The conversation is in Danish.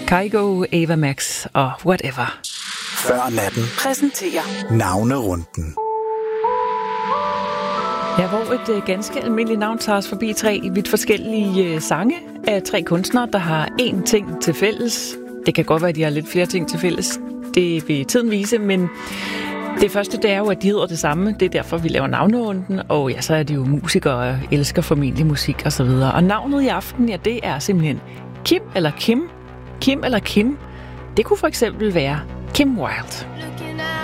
Kygo, Ava Max og Whatever. Før natten Præsenterer Navnerunden. Ja, hvor et ganske almindeligt navn tager os forbi 3 vidt forskellige sange af 3 kunstnere, der har én ting til fælles. Det kan godt være, at de har lidt flere ting til fælles. Det vil tiden vise, men det første, det er jo, at de hedder det samme. Det er derfor, vi laver navnerunden. Og ja, så er de jo musikere og elsker formentlig musik og så videre. Og navnet i aften, ja, det er simpelthen Kim eller Kim. Kim eller Kim. Det kunne for eksempel være Kim Wilde.